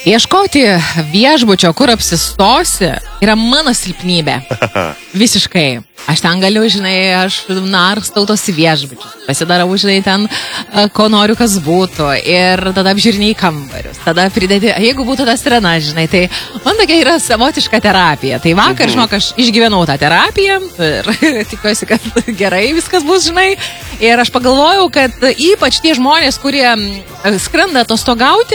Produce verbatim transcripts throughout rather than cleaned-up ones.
Ieškoti viešbučio, kur apsistosi, yra mano silpnybė. Visiškai. Aš ten galiu, žinai, aš narstau tos viešbučius. Pasidarau, žinai, ten, ko noriu, kas būtų. Ir tada apžiūriniai kambarius. Tada pridėti, jeigu būtų tas trena, žinai, tai man tokia yra savotiška terapija. Tai vakar, mhm. žinok, aš išgyvenau tą terapiją ir tikiuosi, kad gerai viskas bus, žinai. Ir aš pagalvojau, kad ypač tie žmonės, kurie skrenda atostogauti,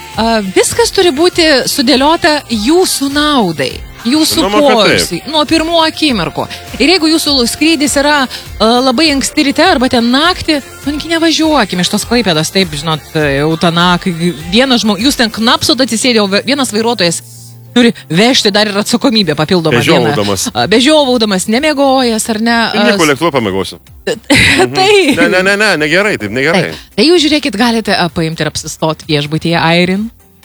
viskas turi būti sudėliota jūsų naudai, jūsų poilsiui, nuo pirmų akimirkų. Ir jeigu jūsų skrydis yra uh, labai anksti ryte arba ten naktį, manki nevažiuokim iš tos Klaipėdos, taip, žinot, jau tą naktį, vienas žmogus, jūs ten knapsot atsisėdė, vienas vairuotojas turi vežti dar ir atsakomybę papildomą vieną. Bežiovaudamas. Bežiovaudamas, nemegojęs, ar ne? Tai nieko lėktuvo pamegosiu. Tai... Ne, ne, ne, ne, negerai, taip negerai. Tai, tai jūs žiūrėkit, galite paimti ir apsistoti viešbutyje Airin.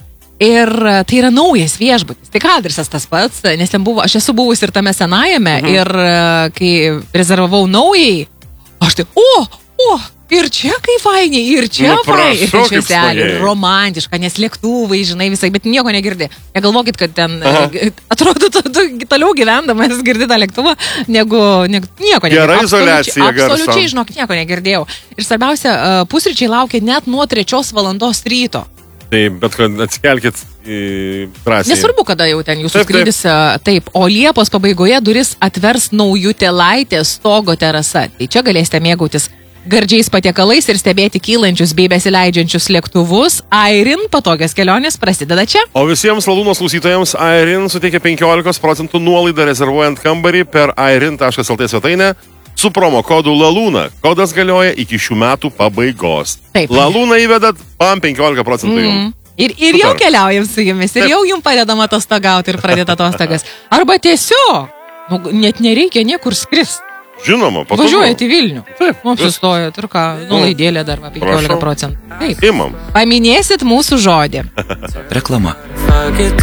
Ir tai yra naujas viešbutis. Tik adresas tas pats, nes ten buvo, aš esu buvus ir tame senajame, mhm. ir kai rezervavau naujai, aš tai, o, o, ir čia kaip fainiai, ir čia nu, fainiai, švieselė, romantiška, nes lėktuvai, žinai, visai, bet nieko negirdi. Negalvokit, kad ten, Aha. atrodo, tu, tu toliau gyvendamas girdi tą lėktuvą, negu, negu nieko negirdi. Gera izoliacija garso. Absoliučiai, žinok, nieko negirdėjau. Ir svarbiausia, pusryčiai laukia net nuo trečios valandos ryto. Taip, bet kad atsikelkit į drąsiai. Nesvarbu, kada jau ten jūsų taip, skrydis, taip. taip, o Liepos pabaigoje duris atvers Naujutėlaitė stogo terasa. Tai čia galėsite mėgautis gardžiais patiekalais ir stebėti kylančius bei besileidžiančius lėktuvus. Airin patogios kelionės prasideda čia. O visiems Lalūnos klausytojams Airin suteikia penkiolika procentų nuolaidą rezervuojant kambarį per airin taškas lt svetainę su promo kodu Lalūna. Kodas galioja iki šių metų pabaigos. Taip. Lalūna įvedat, pam penkiolika procentų mm. jums. Ir, ir jau keliaujam su jumis, ir Taip. jau jums padedam atostogauti ir pradėti atostogas. Arba tiesiog, nu, net nereikia niekur skristi. Žinoma, patogu. Važiuojat į Vilnių. Taip. Apsistojat ir ką, nulaidėlė dar penkiolika procentų. Taip. Imam. Paminėsit mūsų žodį. Reklama.